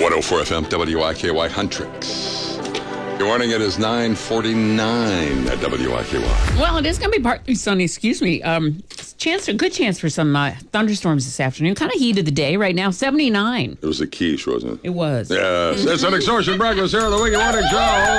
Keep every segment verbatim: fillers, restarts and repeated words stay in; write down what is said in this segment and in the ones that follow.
one oh four F M, W I K Y, Huntrix. Good morning. It is nine forty-nine at W I K Y. Well, it is going to be partly sunny, excuse me. Um, chance, a good chance for some uh, thunderstorms this afternoon. Kind of heat of the day right now, seventy-nine. It was a quiche, wasn't it? It was. Yes. It's an extortion breakfast here on the Wiki Morning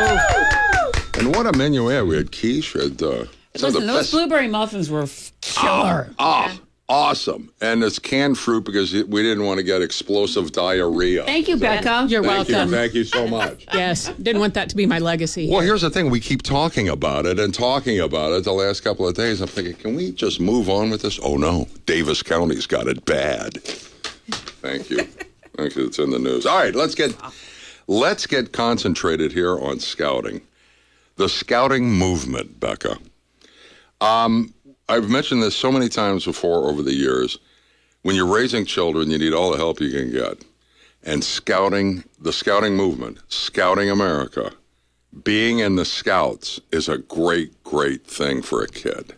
Show. And what a menu we had. We had quiche. We had, uh, Listen, those best... blueberry muffins were killer. Oh, oh yeah. Awesome. And it's canned fruit because we didn't want to get explosive diarrhea. Thank you, Becca. You're thank welcome. You, thank you so much. Yes. Didn't want that to be my legacy. Well, here's the thing. We keep talking about it and talking about it the last couple of days. I'm thinking, can we just move on with this? Oh, no. Davis County's got it bad. Thank you. Thank you. It's in the news. All right, let's get let's get concentrated here on scouting. The scouting movement, Becca. Um... I've mentioned this so many times before over the years. When you're raising children, you need all the help you can get. And scouting, the scouting movement, Scouting America, being in the Scouts is a great, great thing for a kid.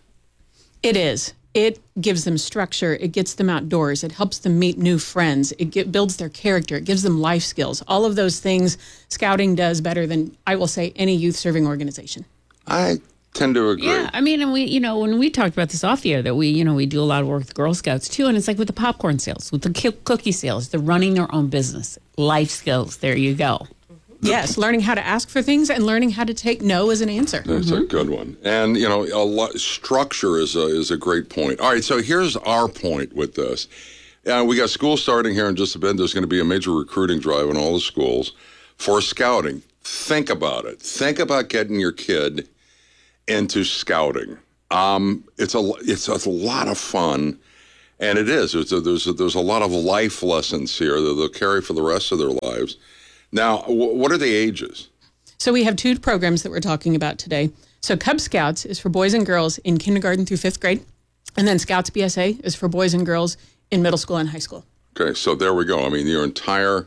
It is. It gives them structure. It gets them outdoors. It helps them meet new friends. It get, builds their character. It gives them life skills. All of those things Scouting does better than, I will say, any youth-serving organization. I tend to agree. Yeah, I mean, and we, you know, when we talked about this off the air, that we, you know, we do a lot of work with Girl Scouts too, and it's like with the popcorn sales, with the cookie sales, they're running their own business, life skills. There you go. Yes, learning how to ask for things and learning how to take no as an answer. That's mm-hmm. a good one. And you know, a lot, structure is a is a great point. All right, so here's our point with this. Uh, we got school starting here in just a bit. There's going to be a major recruiting drive in all the schools for scouting. Think about it. Think about getting your kid into scouting. Um, it's a it's a lot of fun, and it is. There's a, there's a, there's a lot of life lessons here that they'll carry for the rest of their lives. Now, w- what are the ages? So we have two programs that we're talking about today. So Cub Scouts is for boys and girls in kindergarten through fifth grade, and then Scouts B S A is for boys and girls in middle school and high school. Okay, so there we go. I mean, your entire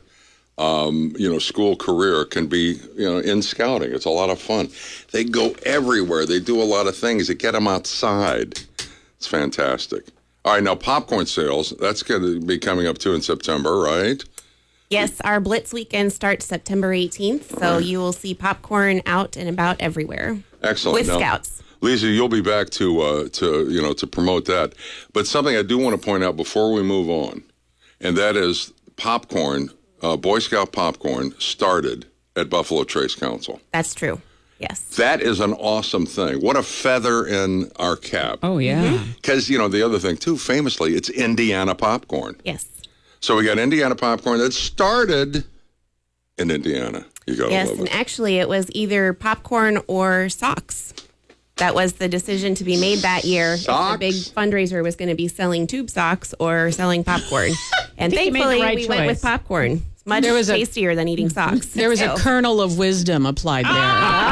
Um, you know, school career can be, you know, in scouting. It's a lot of fun. They go everywhere. They do a lot of things. They get them outside. It's fantastic. All right, now popcorn sales, that's going to be coming up too in September, right? Yes, our Blitz weekend starts September eighteenth, so right. You will see popcorn out and about everywhere. Excellent. With now, Scouts. Lisa, you'll be back to, uh, to, you know, to promote that. But something I do want to point out before we move on, and that is popcorn. Uh, Boy Scout popcorn started at Buffalo Trace Council. That's true. Yes. That is an awesome thing. What a feather in our cap. Oh, yeah. Because, mm-hmm. you know, the other thing, too, famously, it's Indiana popcorn. Yes. So we got Indiana popcorn that started in Indiana. You got Yes, and it. actually it was either popcorn or socks. That was the decision to be made that year. Socks? If the big fundraiser was going to be selling tube socks or selling popcorn. And thankfully, right we choice. went with popcorn. It's much there was tastier a, than eating socks. There was so. a kernel of wisdom applied there.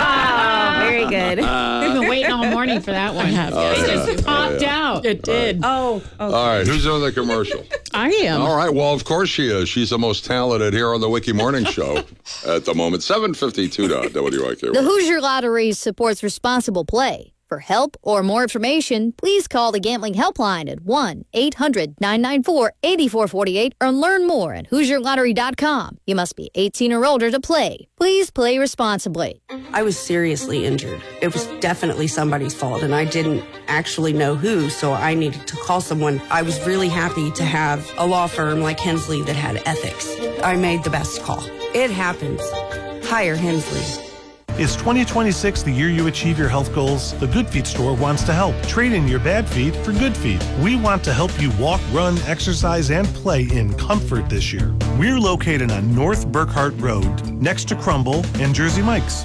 Oh, very good. We've been waiting all morning for that one. I have. Oh, it yeah. just popped Oh, yeah. out. It did. Oh, okay. All right, who's on the commercial? I am. All right, well, of course she is. She's the most talented here on the Wiki Morning Show at the moment. seven fifty-two W I K Y. The Hoosier Lottery supports responsible play. For help or more information, please call the Gambling Helpline at one eight hundred nine nine four eight four four eight or learn more at hoosier lottery dot com. You must be eighteen or older to play. Please play responsibly. I was seriously injured. It was definitely somebody's fault, and I didn't actually know who, so I needed to call someone. I was really happy to have a law firm like Hensley that had ethics. I made the best call. It happens. Hire Hensley. Is twenty twenty-six the year you achieve your health goals? The Good Feet store wants to help. Trade in your bad feet for good feet. We want to help you walk, run, exercise, and play in comfort this year. We're located on North Burkhart Road, next to Crumble and Jersey Mike's.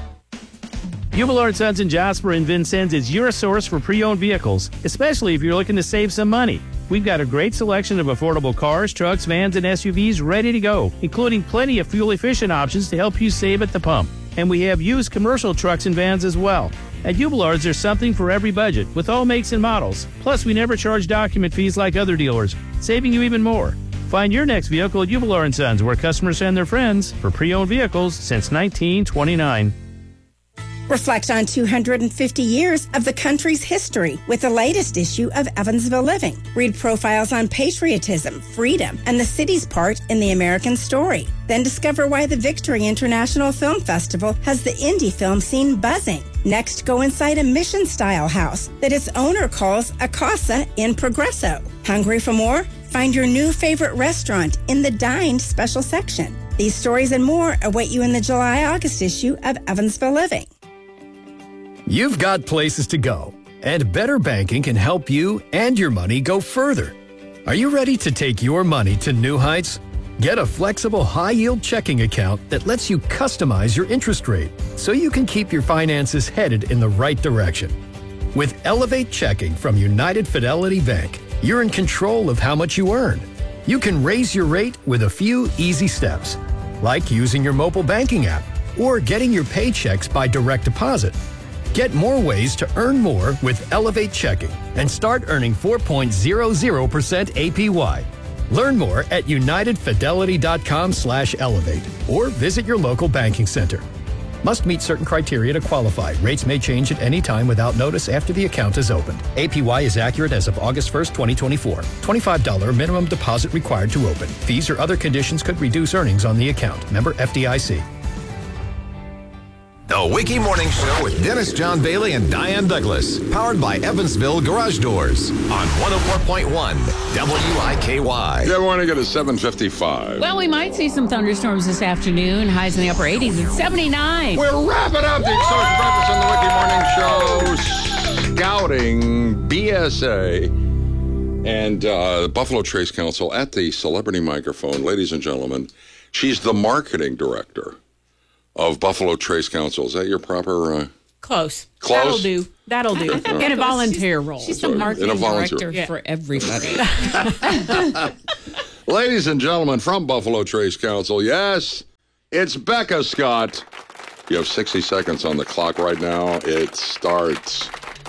Hubelard Sons in Jasper and Vincennes is your source for pre-owned vehicles, especially if you're looking to save some money. We've got a great selection of affordable cars, trucks, vans, and S U Vs ready to go, including plenty of fuel-efficient options to help you save at the pump. And we have used commercial trucks and vans as well. At Hubelard's, there's something for every budget, with all makes and models. Plus, we never charge document fees like other dealers, saving you even more. Find your next vehicle at Hubelard and Sons, where customers send their friends for pre-owned vehicles since nineteen twenty-nine. Reflect on two hundred fifty years of the country's history with the latest issue of Evansville Living. Read profiles on patriotism, freedom, and the city's part in the American story. Then discover why the Victory International Film Festival has the indie film scene buzzing. Next, go inside a mission-style house that its owner calls a casa in Progresso. Hungry for more? Find your new favorite restaurant in the Dined special section. These stories and more await you in the July-August issue of Evansville Living. You've got places to go, and Better Banking can help you and your money go further. Are you ready to take your money to new heights? Get a flexible high-yield checking account that lets you customize your interest rate so you can keep your finances headed in the right direction. With Elevate Checking from United Fidelity Bank, you're in control of how much you earn. You can raise your rate with a few easy steps, like using your mobile banking app or getting your paychecks by direct deposit. Get more ways to earn more with Elevate Checking and start earning four point zero zero percent A P Y. Learn more at unitedfidelity.com slash elevate or visit your local banking center. Must meet certain criteria to qualify. Rates may change at any time without notice after the account is opened. A P Y is accurate as of August first, twenty twenty-four. twenty-five dollars minimum deposit required to open. Fees or other conditions could reduce earnings on the account. Member F D I C. The Wiki Morning Show with Dennis John Bailey and Diane Douglas. Powered by Evansville Garage Doors on one oh four point one W I K Y. Good morning at seven fifty-five. Well, we might see some thunderstorms this afternoon. Highs in the upper eighties at seventy-nine. We're wrapping up the Extortion Breakfast on the Wiki Morning Show. Scouting B S A and uh, Buffalo Trace Council at the celebrity microphone. Ladies and gentlemen, she's the marketing director of Buffalo Trace Council. Is that your proper... Uh, Close. Close? That'll do. That'll do. In a volunteer role. She's the marketing director Yeah. for everybody. Ladies and gentlemen, from Buffalo Trace Council, yes, it's Becca Scott. You have sixty seconds on the clock right now. It starts.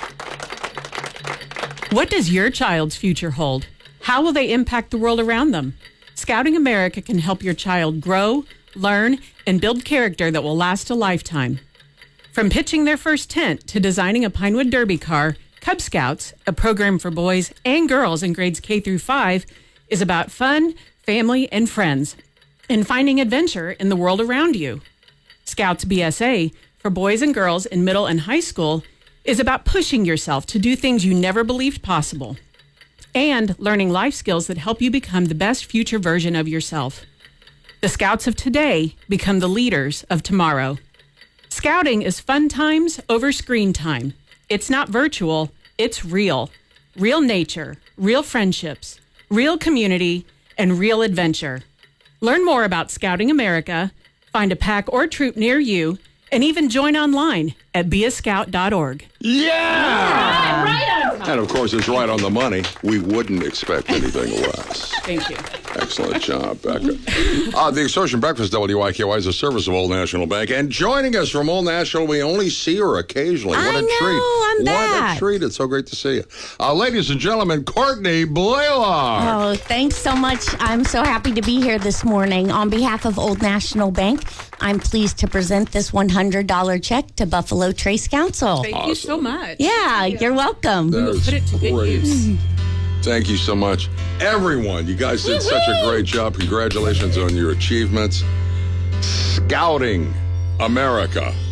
What does your child's future hold? How will they impact the world around them? Scouting America can help your child grow, learn, and build character that will last a lifetime. From pitching their first tent to designing a Pinewood Derby car, Cub Scouts, a program for boys and girls in grades K through five, is about fun, family, and friends, and finding adventure in the world around you. Scouts B S A, for boys and girls in middle and high school, is about pushing yourself to do things you never believed possible, and learning life skills that help you become the best future version of yourself. The Scouts of today become the leaders of tomorrow. Scouting is fun times over screen time. It's not virtual, it's real. Real nature, real friendships, real community, and real adventure. Learn more about Scouting America, find a pack or troop near you, and even join online at be a scout dot org. Yeah! Right, right on time. And of course, it's right on the money. We wouldn't expect anything less. Thank you. Excellent job, Becca. Uh, the Extortion Breakfast, W I K Y, is a service of Old National Bank. And joining us from Old National, we only see her occasionally. What I a know, treat. I'm what back. a treat. It's so great to see you. Uh, ladies and gentlemen, Courtney Blaylock. Oh, thanks so much. I'm so happy to be here this morning. On behalf of Old National Bank, I'm pleased to present this one hundred dollars check to Buffalo Trace Council. Thank Awesome. you so much. Yeah, you're welcome. That's Put it to good great. use. Thank you so much. Everyone, you guys did such a great job. Congratulations on your achievements. Scouting America.